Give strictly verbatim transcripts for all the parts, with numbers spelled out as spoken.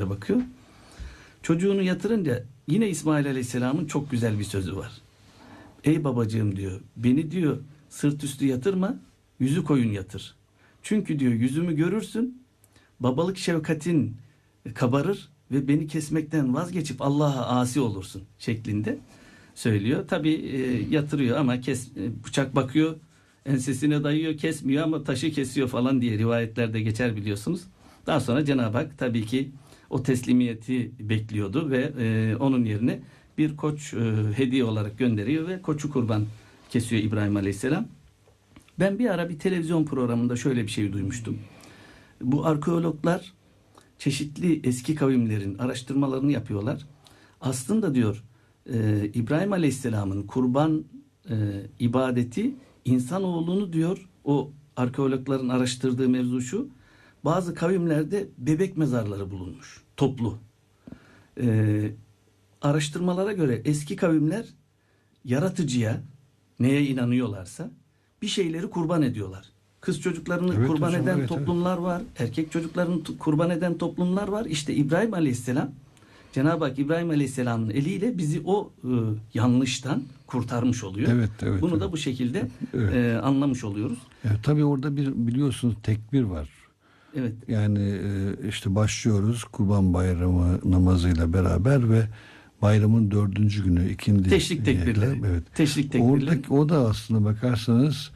gözüyle bakıyor. Çocuğunu yatırınca yine İsmail Aleyhisselam'ın çok güzel bir sözü var. Ey babacığım diyor, beni diyor sırt üstü yatırma, yüzü koyun yatır. Çünkü diyor yüzümü görürsün, babalık şefkatin kabarır ve beni kesmekten vazgeçip Allah'a asi olursun şeklinde söylüyor. Tabii e, yatırıyor ama kes, e, bıçak bakıyor, ensesine dayıyor, kesmiyor ama taşı kesiyor falan diye rivayetlerde geçer biliyorsunuz. Daha sonra Cenab-ı Hak tabii ki o teslimiyeti bekliyordu ve e, onun yerine bir koç e, hediye olarak gönderiyor ve koçu kurban kesiyor İbrahim Aleyhisselam. Ben bir ara bir televizyon programında şöyle bir şey duymuştum. Bu arkeologlar çeşitli eski kavimlerin araştırmalarını yapıyorlar. Aslında diyor e, İbrahim Aleyhisselam'ın kurban e, ibadeti insanoğlunu diyor, o arkeologların araştırdığı mevzu şu, bazı kavimlerde bebek mezarları bulunmuş toplu. E, araştırmalara göre eski kavimler yaratıcıya, neye inanıyorlarsa bir şeyleri kurban ediyorlar. Kız çocuklarını evet, kurban hocam, eden evet, toplumlar evet. var. Erkek çocuklarını kurban eden toplumlar var. İşte İbrahim Aleyhisselam, Cenab-ı Hak İbrahim Aleyhisselam'ın eliyle bizi o e, yanlıştan kurtarmış oluyor. Evet, evet, Bunu evet. da bu şekilde evet. e, anlamış oluyoruz. Evet, tabii orada bir biliyorsunuz tekbir var. Evet. Yani işte başlıyoruz Kurban Bayramı namazıyla beraber ve bayramın dördüncü günü ikindi. Teşrik tekbirleri. Evet. Teşrik tekbirleri. Oradaki, o da aslında bakarsanız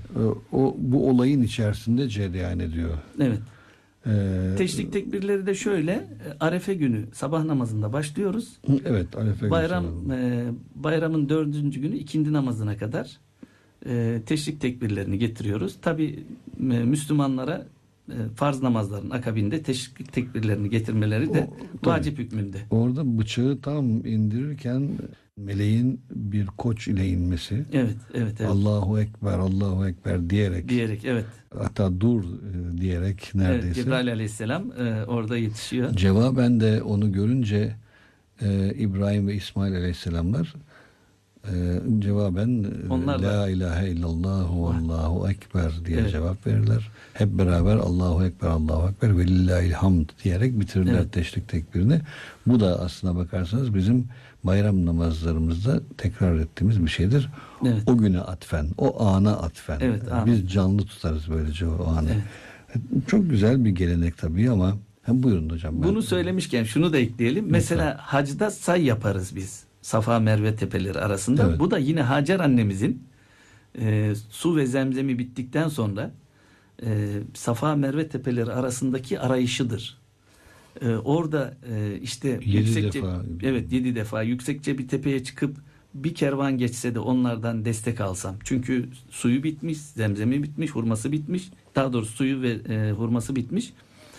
o bu olayın içerisinde cereyan ediyor. Evet. Ee, Teşrik tekbirleri de şöyle: Arefe günü sabah namazında başlıyoruz. Evet, Arefe Bayram günü. e, bayramın dördüncü günü ikindi namazına kadar e, teşrik tekbirlerini getiriyoruz. Tabi e, Müslümanlara e, farz namazların akabinde teşrik tekbirlerini getirmeleri de o, vacip hükmünde. Orada bıçağı tam indirirken meleğin bir koç ile inmesi. Evet, evet, evet. Allahu Ekber, Allahu Ekber diyerek. Diyerek, evet. Hatta dur e, diyerek neredeyse. Evet, Cebrail Aleyhisselam e, orada yetişiyor. Cevaben de onu görünce e, İbrahim ve İsmail Aleyhisselamlar e, cevaben Onlar La da, ilahe illallah ve Allahu Ekber diye evet. cevap verirler. Hep beraber Allahu Ekber, Allahu Ekber ve lillahil hamd diyerek bitirirler evet. teşrik tekbirini. Bu da aslına bakarsanız bizim bayram namazlarımızda tekrar ettiğimiz bir şeydir. Evet. O güne atfen, o ana atfen. Evet, biz canlı tutarız böylece o anı. Evet. Çok güzel bir gelenek tabii ama hem buyurun hocam. Bunu ben... söylemişken şunu da ekleyelim. Lütfen. Mesela hacda say yaparız biz. Safa Merve tepeleri arasında. Evet. Bu da yine Hacer annemizin e, su ve zemzemi bittikten sonra e, Safa Merve tepeleri arasındaki arayışıdır. E, orada e, işte yedi yüksekçe, defa. evet yedi defa yüksekçe bir tepeye çıkıp bir kervan geçse de onlardan destek alsam. Çünkü suyu bitmiş, zemzemi bitmiş, hurması bitmiş. Daha doğrusu suyu ve e, hurması bitmiş.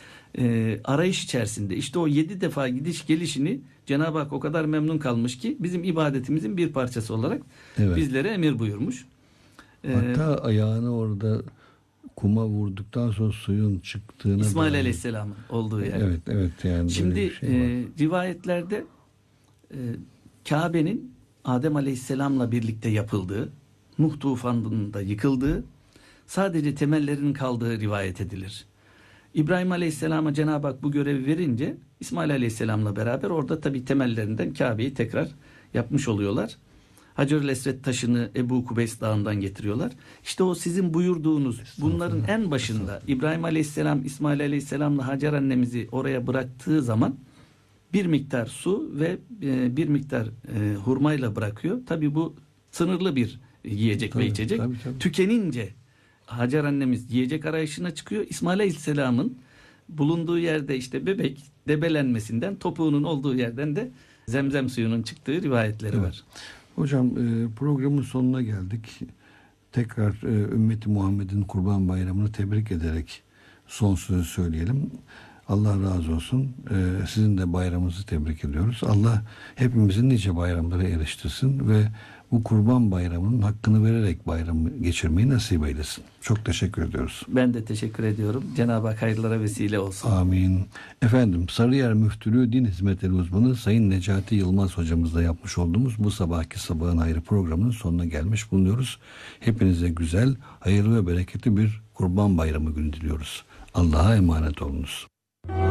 E, arayış içerisinde işte o yedi defa gidiş gelişini Cenab-ı Hak o kadar memnun kalmış ki bizim ibadetimizin bir parçası olarak evet. bizlere emir buyurmuş. E, Hatta ayağını orada kuma vurduktan sonra suyun çıktığını İsmail Aleyhisselam'ın olduğu yer. Evet, evet yani. Şimdi şey e, rivayetlerde e, Kabe'nin Adem Aleyhisselam'la birlikte yapıldığı, Nuh tufanında yıkıldığı, sadece temellerinin kaldığı rivayet edilir. İbrahim Aleyhisselam'a Cenab-ı Hak bu görevi verince İsmail Aleyhisselam'la beraber orada tabii temellerinden Kabe'yi tekrar yapmış oluyorlar. Hacer-ül Esved taşını Ebu Kubeys Dağı'ndan getiriyorlar. İşte o sizin buyurduğunuz bunların en başında İbrahim Aleyhisselam İsmail Aleyhisselam'la Hacer annemizi oraya bıraktığı zaman bir miktar su ve bir miktar hurmayla bırakıyor. Tabii bu sınırlı bir yiyecek tabii, ve içecek. Tabii, tabii. Tükenince Hacer annemiz yiyecek arayışına çıkıyor. İsmail Aleyhisselam'ın bulunduğu yerde işte bebek debelenmesinden, topuğunun olduğu yerden de zemzem suyunun çıktığı rivayetleri evet. var. Hocam programın sonuna geldik. Tekrar ümmeti Muhammed'in Kurban Bayramı'nı tebrik ederek son sözü söyleyelim. Allah razı olsun. Sizin de bayramınızı tebrik ediyoruz. Allah hepimizin nice bayramlara eriştirsin ve bu Kurban Bayramı'nın hakkını vererek bayramı geçirmeyi nasip eylesin. Çok teşekkür ediyoruz. Ben de teşekkür ediyorum. Cenab-ı Hak hayırlara vesile olsun. Amin. Efendim, Sarıyer Müftülüğü Din Hizmetleri Uzmanı Sayın Necati Yılmaz hocamızla yapmış olduğumuz bu sabahki Sabahın Hayrı programının sonuna gelmiş bulunuyoruz. Hepinize güzel, hayırlı ve bereketli bir Kurban Bayramı günü diliyoruz. Allah'a emanet olunuz.